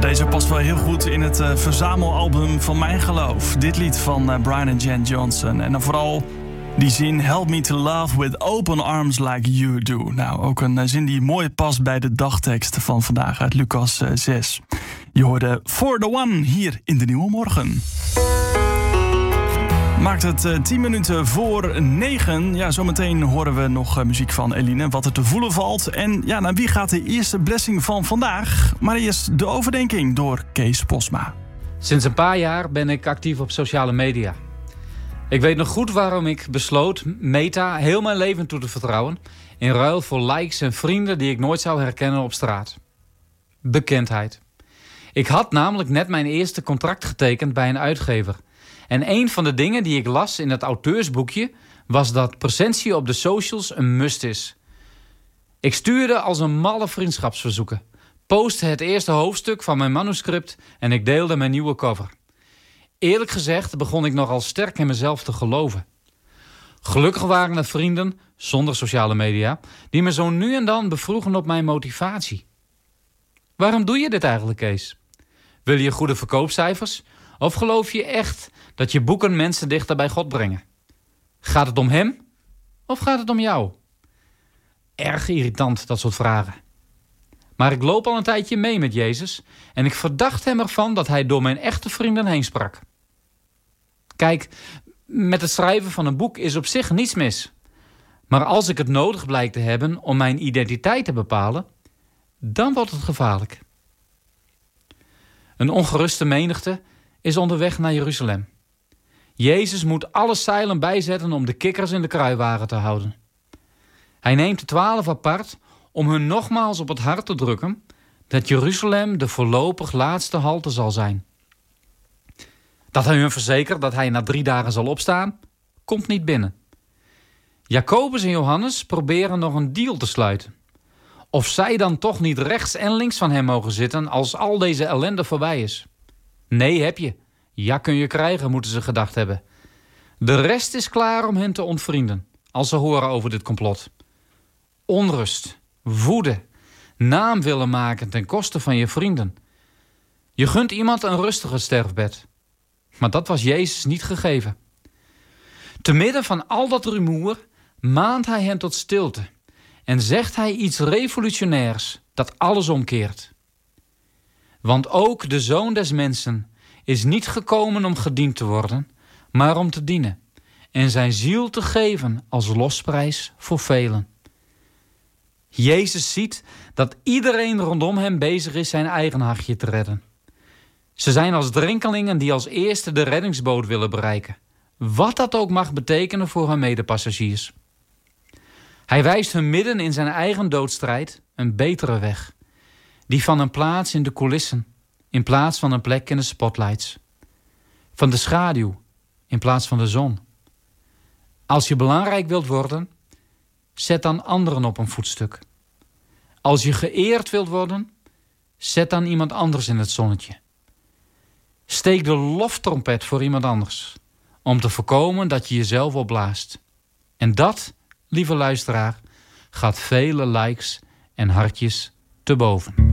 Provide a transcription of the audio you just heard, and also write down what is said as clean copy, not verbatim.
Deze past wel heel goed in het verzamelalbum van Mijn Geloof. Dit lied van Brian en Jan Johnson. En dan vooral die zin Help me to love with open arms like you do. Nou, ook een zin die mooi past bij de dagtekst van vandaag uit Lucas 6. Je hoorde For the One hier in de Nieuwe Morgen. Maakt het 10 minuten voor 9. Ja, zometeen horen we nog muziek van Eline, wat er te voelen valt. En ja, naar wie gaat de eerste blessing van vandaag? Maar eerst de overdenking door Kees Posma. Sinds een paar jaar ben ik actief op sociale media. Ik weet nog goed waarom ik besloot Meta heel mijn leven toe te vertrouwen, in ruil voor likes en vrienden die ik nooit zou herkennen op straat. Bekendheid. Ik had namelijk net mijn eerste contract getekend bij een uitgever. En een van de dingen die ik las in het auteursboekje was dat presentie op de socials een must is. Ik stuurde als een malle vriendschapsverzoeken, postte het eerste hoofdstuk van mijn manuscript en ik deelde mijn nieuwe cover. Eerlijk gezegd begon ik nogal sterk in mezelf te geloven. Gelukkig waren er vrienden, zonder sociale media, die me zo nu en dan bevroegen op mijn motivatie. Waarom doe je dit eigenlijk, Kees? Wil je goede verkoopcijfers? Of geloof je echt dat je boeken mensen dichter bij God brengen? Gaat het om hem? Of gaat het om jou? Erg irritant, dat soort vragen. Maar ik loop al een tijdje mee met Jezus en ik verdacht hem ervan dat hij door mijn echte vrienden heen sprak. Kijk, met het schrijven van een boek is op zich niets mis. Maar als ik het nodig blijkt te hebben om mijn identiteit te bepalen, dan wordt het gevaarlijk. Een ongeruste menigte is onderweg naar Jeruzalem. Jezus moet alle zeilen bijzetten om de kikkers in de kruiwagen te houden. Hij neemt de 12 apart om hun nogmaals op het hart te drukken dat Jeruzalem de voorlopig laatste halte zal zijn. Dat hij hun verzekert dat hij na 3 dagen zal opstaan, komt niet binnen. Jacobus en Johannes proberen nog een deal te sluiten. Of zij dan toch niet rechts en links van hem mogen zitten als al deze ellende voorbij is. Nee, heb je. Ja, kun je krijgen, moeten ze gedacht hebben. De rest is klaar om hen te ontvrienden, als ze horen over dit complot. Onrust, woede, naam willen maken ten koste van je vrienden. Je gunt iemand een rustiger sterfbed. Maar dat was Jezus niet gegeven. Te midden van al dat rumoer maant hij hen tot stilte en zegt hij iets revolutionairs dat alles omkeert. Want ook de Zoon des Mensen is niet gekomen om gediend te worden, maar om te dienen en zijn ziel te geven als losprijs voor velen. Jezus ziet dat iedereen rondom hem bezig is zijn eigen hachje te redden. Ze zijn als drenkelingen die als eerste de reddingsboot willen bereiken, wat dat ook mag betekenen voor hun medepassagiers. Hij wijst hun midden in zijn eigen doodstrijd een betere weg, die van een plaats in de coulissen in plaats van een plek in de spotlights, van de schaduw in plaats van de zon. Als je belangrijk wilt worden, zet dan anderen op een voetstuk. Als je geëerd wilt worden, zet dan iemand anders in het zonnetje. Steek de loftrompet voor iemand anders, om te voorkomen dat je jezelf opblaast. En dat, lieve luisteraar, gaat vele likes en hartjes te boven.